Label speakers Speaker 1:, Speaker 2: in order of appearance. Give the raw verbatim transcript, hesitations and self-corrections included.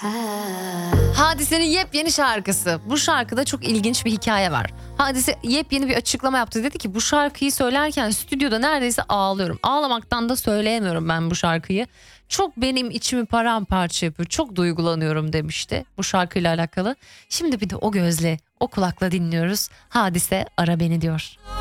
Speaker 1: Hadise'nin yepyeni şarkısı. Bu şarkıda çok ilginç bir hikaye var. Hadise yepyeni bir açıklama yaptı. Dedi ki bu şarkıyı söylerken stüdyoda neredeyse ağlıyorum. Ağlamaktan da söyleyemiyorum ben bu şarkıyı. Çok benim içimi paramparça yapıyor. Çok duygulanıyorum demişti bu şarkıyla alakalı. Şimdi bir de o gözle, o kulakla dinliyoruz. Hadise Ara Beni diyor.